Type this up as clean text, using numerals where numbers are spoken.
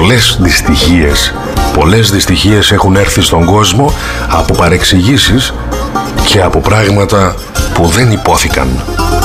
Πολλές δυστυχίες έχουν έρθει στον κόσμο από παρεξηγήσεις και από πράγματα που δεν υπόθηκαν.